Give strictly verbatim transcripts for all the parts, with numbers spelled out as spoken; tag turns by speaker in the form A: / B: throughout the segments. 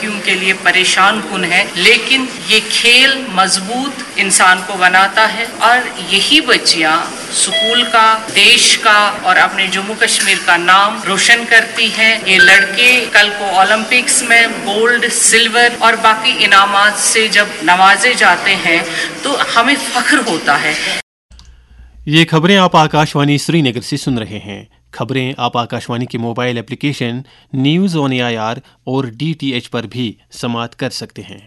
A: लड़कियों के लिए परेशान कन है, लेकिन ये खेल मजबूत इंसान को बनाता है और यही बच्चियां स्कूल का, देश का और अपने जम्मू कश्मीर का नाम रोशन करती हैं। ये लड़के कल को ओलंपिक्स में गोल्ड, सिल्वर और बाकी इनामात से जब नवाजे जाते हैं तो हमें फख्र होता है।
B: ये खबरें आप आकाशवाणी श्रीनगर से सुन रहे हैं। खबरें आप आकाशवाणी के mobile application news on AIR और डीटीएच पर भी समाअत कर सकते हैं।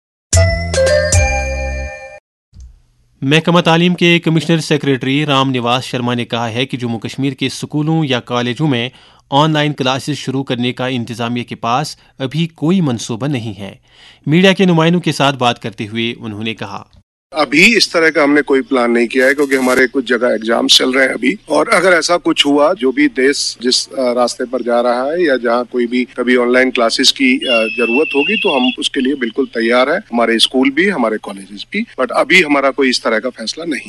B: महकमा तालीम के कमिश्नर सेक्रेटरी राम निवास शर्मा ने कहा है कि जम्मू कश्मीर के स्कूलों या कॉलेजों में ऑनलाइन क्लासेस शुरू करने का इंतजामिया के पास अभी कोई मंसूबा नहीं है। मीडिया के नुमाइंदों के साथ बात करते हुए उन्होंने कहा,
C: अभी इस तरह का हमने कोई प्लान नहीं किया है, क्योंकि हमारे कुछ जगह एग्जाम्स चल रहे हैं अभी, और अगर ऐसा कुछ हुआ, जो भी देश जिस रास्ते पर जा रहा है या जहाँ कोई भी कभी ऑनलाइन क्लासेस की जरूरत होगी तो हम उसके लिए बिल्कुल तैयार है, हमारे स्कूल भी, हमारे कॉलेजेस भी, बट अभी हमारा कोई इस तरह का फैसला नहीं।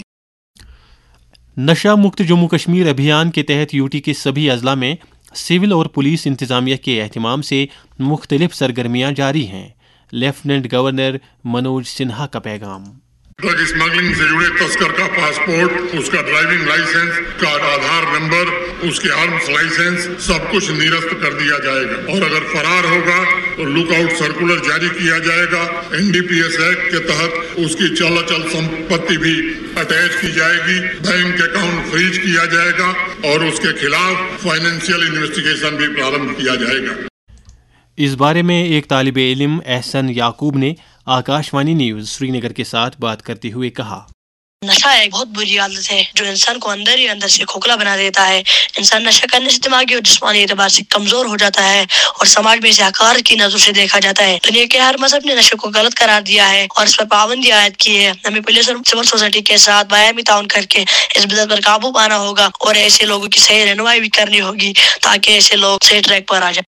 B: नशा मुक्त जम्मू कश्मीर अभियान के तहत यूटी के सभी अजला में सिविल और पुलिस इंतजामिया के एहतमाम से मुख्तलिफ सरगर्मियां जारी हैं। लेफ्टिनेंट गवर्नर मनोज सिन्हा का पैगाम।
D: ड्रग स्मगलिंग से जुड़े तस्कर का पासपोर्ट, उसका ड्राइविंग लाइसेंस, का आधार नंबर, उसके आर्म्स लाइसेंस सब कुछ निरस्त कर दिया जाएगा और अगर फरार होगा तो लुकआउट सर्कुलर जारी किया जाएगा। एनडीपीएस एक्ट के तहत उसकी चल अचल संपत्ति भी अटैच की जाएगी, बैंक अकाउंट फ्रीज किया जाएगा और उसके खिलाफ फाइनेंशियल इन्वेस्टिगेशन भी प्रारंभ किया जाएगा।
B: इस बारे में एक तालिबे इल्म एहसन याकूब ने आकाशवाणी न्यूज श्रीनगर के साथ बात करते हुए कहा,
E: नशा एक बहुत बुरी आदत है जो इंसान को अंदर ही अंदर से खोखला बना देता है। इंसान नशा करने से दिमागी और जिस्मानी एतबार से कमजोर हो जाता है और समाज में इसे हकार की नजर से देखा जाता है। दुनिया के हर मजहब ने नशे को गलत करार दिया है और इस पर पाबंदी आयद की है। हमें पुलिस और सिविल सोसाइटी के साथ बायामी ताउन करके इस बिदअत पर काबू पाना होगा और ऐसे लोगों की सही रहनुमाई भी करनी होगी ताकि ऐसे लोग सही ट्रैक पर आ जाए।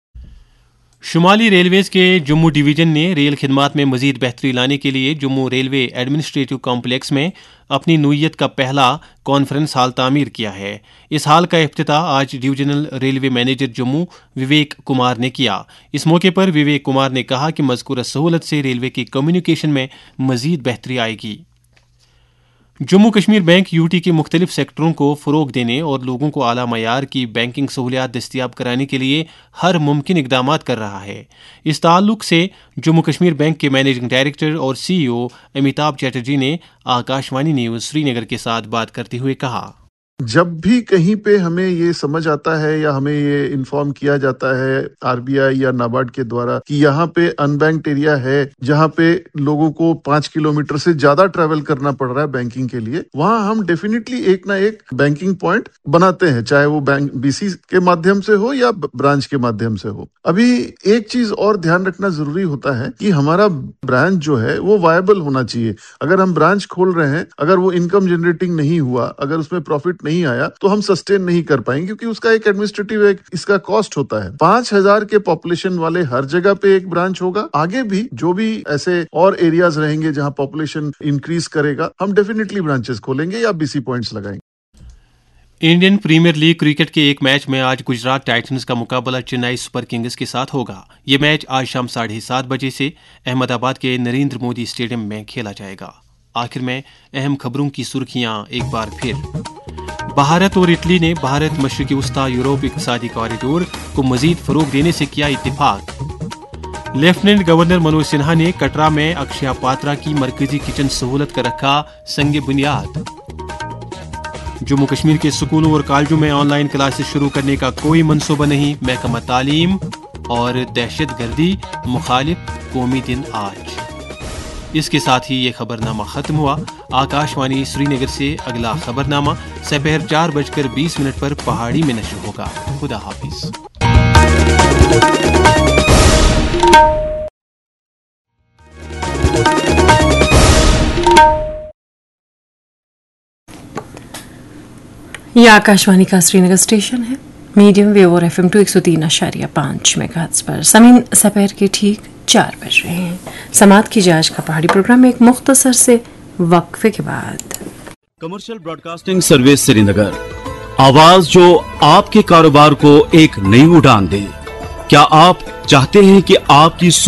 B: शुमाली रेलवेज के जम्मू डिवीजन ने रेल खिदमात में मजीद बेहतरी लाने के लिए जम्मू रेलवे एडमिनिस्ट्रेटिव कॉम्प्लेक्स में अपनी नोयत का पहला कॉन्फ्रेंस हॉल तामीर किया है। इस हाल का इफ्तिताह आज divisional railway manager Jammu Vivek Kumar ने किया। इस मौके पर विवेक कुमार ने कहा कि मज़कूरा सहूलत से रेलवे की कम्युनिकेशन में मजीद बेहतरी आएगी। जम्मू कश्मीर बैंक यूटी के मुख्तलिफ सेक्टरों को फ़रोग देने और लोगों को आला मयार की बैंकिंग सहूलियात दस्तियाब कराने के लिए हर मुमकिन इक़दामात कर रहा है। इस ताल्लुक से जम्मू कश्मीर बैंक के मैनेजिंग डायरेक्टर और सीईओ अमिताभ चैटर्जी ने आकाशवाणी न्यूज़ श्रीनगर के साथ बात करते हुए कहा,
F: जब भी कहीं पे हमें ये समझ आता है या हमें ये इन्फॉर्म किया जाता है आरबीआई या नाबार्ड के द्वारा कि यहाँ पे अनबैंक्ड एरिया है जहाँ पे लोगों को पांच किलोमीटर से ज्यादा ट्रैवल करना पड़ रहा है बैंकिंग के लिए, वहाँ हम डेफिनेटली एक ना एक बैंकिंग पॉइंट बनाते हैं, चाहे वो बैंक बीसी के माध्यम से हो या ब्रांच के माध्यम से हो। अभी एक चीज और ध्यान रखना जरूरी होता है कि हमारा ब्रांच जो है वो वायबल होना चाहिए। अगर हम ब्रांच खोल रहे हैं, अगर वो इनकम जनरेटिंग नहीं हुआ, अगर उसमें प्रॉफिट नहीं आया तो हम सस्टेन नहीं कर पाएंगे, क्योंकि उसका एक एडमिनिस्ट्रेटिव एक इसका कॉस्ट होता है। पांच हजार के पॉपुलेशन वाले हर जगह पे एक ब्रांच होगा। आगे भी जो भी ऐसे और एरियाज रहेंगे जहां पॉपुलेशन इंक्रीज करेगा, हम डेफिनेटली ब्रांचेस खोलेंगे या बीसी पॉइंट्स लगाएंगे।
B: इंडियन प्रीमियर लीग क्रिकेट के एक मैच में आज गुजरात टाइटंस का मुकाबला चेन्नई सुपर किंग्स के साथ होगा। ये मैच आज शाम साढ़े सात बजे से अहमदाबाद के नरेंद्र मोदी स्टेडियम में खेला जाएगा। आखिर में अहम खबरों की सुर्खियां एक बार फिर। भारत और इटली ने भारत मशरकी वस्ता यूरोप इक़्तिसादी कॉरिडोर को मजीद फरोग देने से किया इत्तेफाक। लेफ्टिनेंट गवर्नर मनोज सिन्हा ने कटरा में अक्षया पात्रा की मरकजी किचन सहूलत का रखा संग बुनियाद। जम्मू कश्मीर के स्कूलों और कॉलेजों में ऑनलाइन क्लासेस शुरू करने का कोई मंसूबा नहीं, महकमा तालीम। और दहशत गर्दी मुखालिफ कौमी दिन आज। इसके साथ ही ये खबरनामा खत्म हुआ। आकाशवाणी श्रीनगर से अगला खबरनामा दोपहर चार बजकर बीस मिनट पर पहाड़ी में नशर होगा। खुदा हाफिज।
G: यह आकाशवाणी का श्रीनगर स्टेशन है। मीडियम वेव और एफ एम टू एक सौ तीन आशारिया पाँच मेगाहर्ट्ज़ पर समीन दोपहर के ठीक चार बज रहे हैं। समात की जांच का पहाड़ी प्रोग्राम एक मुख्तसर से वक्फे के बाद।
H: कमर्शियल ब्रॉडकास्टिंग सर्विस श्रीनगर, आवाज जो आपके कारोबार को एक नई उड़ान दे। क्या आप चाहते हैं कि आपकी